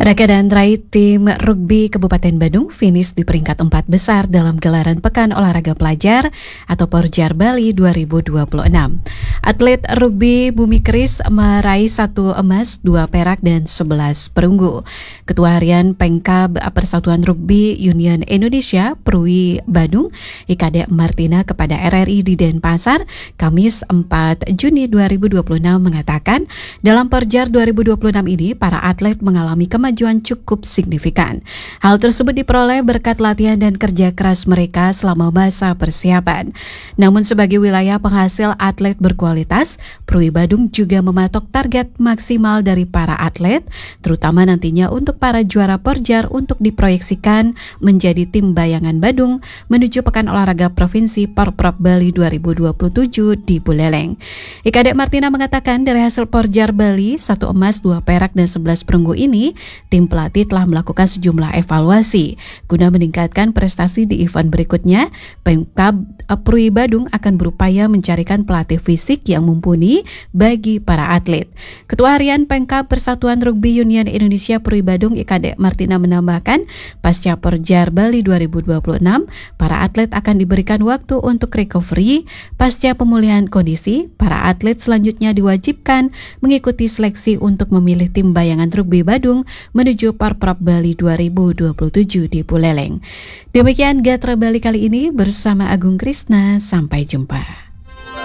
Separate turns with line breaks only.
Raka dan Rai tim rugby Kabupaten Badung finish di peringkat 4 besar dalam gelaran Pekan Olahraga Pelajar atau Porjar Bali 2026. Atlet rugby Bumi Keris meraih 1 emas, 2 perak, dan 11 perunggu. Ketua Harian Pengkab Persatuan Rugby Union Indonesia Prui Badung, IKD Martina kepada RRI di Denpasar, Kamis 4 Juni 2026 mengatakan, dalam Porjar 2026 ini para atlet mengalami kemajuan cukup signifikan. Hal tersebut diperoleh berkat latihan dan kerja keras mereka selama masa persiapan. Namun sebagai wilayah penghasil atlet berkualitas, Prui Badung juga mematok target maksimal dari para atlet, terutama nantinya untuk para juara Porjar untuk diproyeksikan menjadi tim bayangan Badung menuju Pekan Olahraga Provinsi Porprov Bali 2027 di Buleleng. IKD Martina mengatakan dari hasil Porjar Bali, 1 emas, 2 perak, dan 11 perunggu ini, tim pelatih telah melakukan sejumlah evaluasi. Guna meningkatkan prestasi di event berikutnya, Pemkab Prui Badung akan berupaya mencarikan pelatih fisik yang mumpuni bagi para atlet. Ketua Harian Pemkab Persatuan Rugby Union Indonesia Prui Badung IKD Martina menambahkan, pasca Porjar Bali 2026, para atlet akan diberikan waktu untuk recovery. Pasca pemulihan kondisi, para atlet selanjutnya diwajibkan mengikuti seleksi untuk memilih tim bayangan rugby Badung menuju Porprov Bali 2027 di Buleleng. Demikian Gatra Bali kali ini bersama Agung Krisna. Sampai jumpa.